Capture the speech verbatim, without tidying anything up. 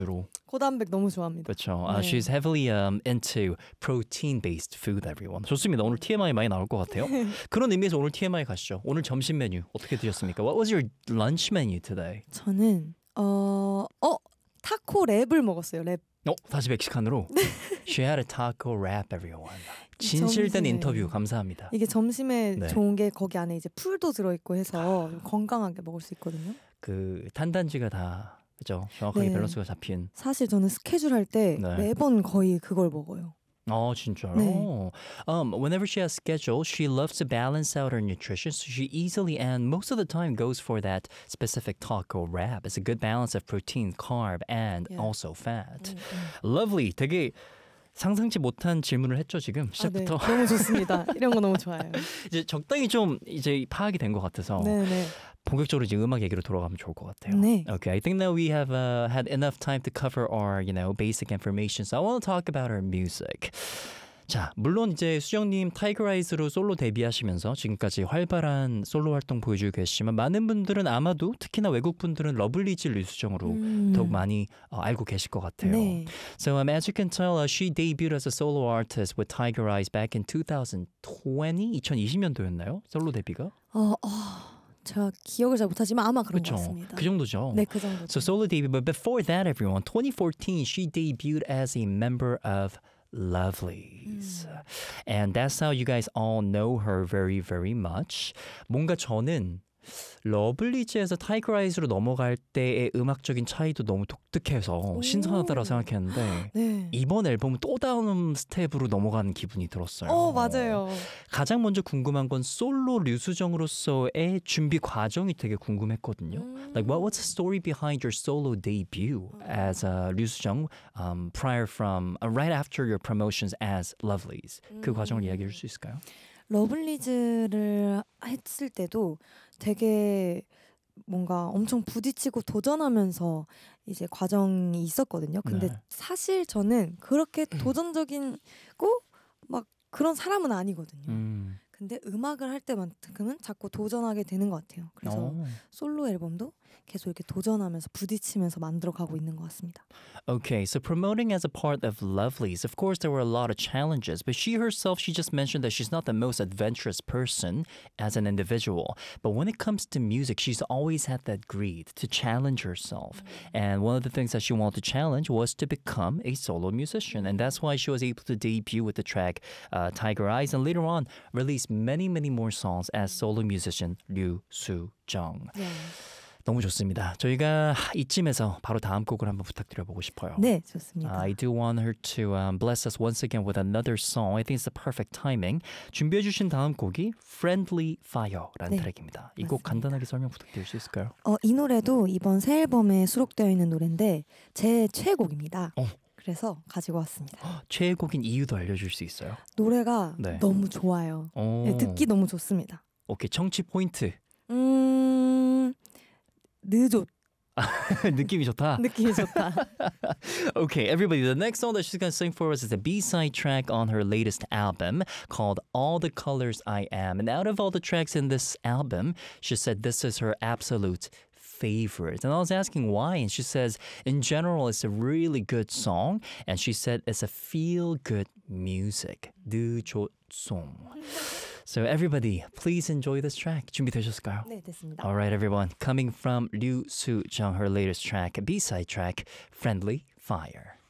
로 고단백 너무 좋아합니다. 그렇죠. Uh, 네. she's heavily um, into protein-based food, everyone. 좋습니다. 오늘 티엠아이 많이 나올 것 같아요. 그런 의미에서 오늘 티엠아이 가시죠. 오늘 점심 메뉴 어떻게 드셨습니까? What was your lunch menu today? 저는 어, 어 타코 랩을 먹었어요. 랩. 어, 다시 멕시칸으로. She had a taco wrap, everyone. 진실된 점심에, 인터뷰 감사합니다. 이게 점심에 네. 좋은 게 거기 안에 이제 풀도 들어있고 해서 건강하게 먹을 수 있거든요. 그 탄단지가 다 그죠? 정확하게 네. 밸런스가 잡힌. 사실 저는 스케줄 할 때 네. 매번 거의 그걸 먹어요. 어 진짜요? 네. Um, whenever she has schedule, she loves to balance out her nutrition. So she easily and most of the time goes for that specific taco wrap. It's a good balance of protein, carb, and Yeah. also fat. 음, 음. Lovely. 되게 상상치 못한 질문을 했죠 지금 시작부터. 아, 네. 너무 좋습니다. 이런 거 너무 좋아요. 이제 적당히 좀 이제 파악이 된 것 같아서 네네. 본격적으로 이제 음악 얘기로 돌아가면 좋을 것 같아요. 네. Okay, I think that we have uh, had enough time to cover our, you know, basic information. So I want to talk about our music. 자, 물론 이제 수정님 타이거 아이즈로 솔로 데뷔하시면서 지금까지 활발한 솔로 활동 보여주고 계시지만 많은 분들은 아마도 특히나 외국 분들은 러블리즈 류수정으로 음. 더욱 많이 어, 알고 계실 것 같아요. 네. So um, as you can tell, uh, she debuted as a solo artist with Tiger Eyes back in twenty twenty, 이천이십 년도였나요? 솔로 데뷔가? 어, 어, 제가 기억을 잘 못하지만 아마 그런 그렇죠. 것 같습니다. 그 정도죠. 네, 그 정도. So solo debut, but before that, everyone, twenty fourteen, she debuted as a member of Lovelies. 음. And that's how you guys all know her very, very much. 뭔가 저는 러블리즈에서 타이거 아이즈로 넘어갈 때의 음악적인 차이도 너무 독특해서 오. 신선하다고 생각했는데 네. 이번 앨범은 또 다음 스텝으로 넘어가는 기분이 들었어요. 어, 맞아요. 가장 먼저 궁금한 건 솔로 류수정으로서의 준비 과정이 되게 궁금했거든요. 음. Like what was the story behind your solo debut as uh, 류수정 um, prior from uh, right after your promotions as Lovelies? 그 음. 과정을 이야기해 줄 수 있을까요? 러블리즈를 했을 때도 되게 뭔가 엄청 부딪히고 도전하면서 이제 과정이 있었거든요. 근데 네. 사실 저는 그렇게 도전적이고 막 그런 사람은 아니거든요. 음. 근데 음악을 할 때만큼은 자꾸 도전하게 되는 것 같아요. 그래서 어. 솔로 앨범도 계속 이렇게 도전하면서 부딪히면서 만들어가고 있는 것 같습니다. Okay, so promoting as a part of Lovelies, of course, there were a lot of challenges, but she herself, she just mentioned that she's not the most adventurous person as an individual. But when it comes to music, she's always had that greed to challenge herself. And one of the things that she wanted to challenge was to become a solo musician. And that's why she was able to debut with the track uh, Tiger Eyes and later on release many, many more songs as solo musician Ryu Soo-jung. 네. 너무 좋습니다. 저희가 이쯤에서 바로 다음 곡을 한번 부탁드려보고 싶어요. 네, 좋습니다. I do want her to um, bless us once again with another song. I think it's the perfect timing. 준비해 주신 다음 곡이 Friendly Fire라는 네, 트랙입니다. 이 곡 맞습니다. 간단하게 설명 부탁드릴 수 있을까요? 어, 이 노래도 이번 새 앨범에 수록되어 있는 노래인데 제 최애곡입니다. 어. 그래서 가지고 왔습니다. 최애곡인 이유도 알려줄 수 있어요? 노래가 네. 너무 좋아요. 오. 네, 듣기 너무 좋습니다. 오케이, 청취 포인트. 음... 늦었. 느낌이 좋다. 느낌이 좋다. Okay, everybody, the next song that she's going to sing for us is a B-side track on her latest album called All the Colors I Am. And out of all the tracks in this album, she said this is her absolute favorite. And I was asking why, and she says, in general, it's a really good song. And she said it's a feel-good music. 느좋송. So everybody, please enjoy this track. 준비되셨을까요? 네, 됐습니다. All right, everyone. Coming from Ryu Soo-jung, her latest track, B-side track, Friendly Fire.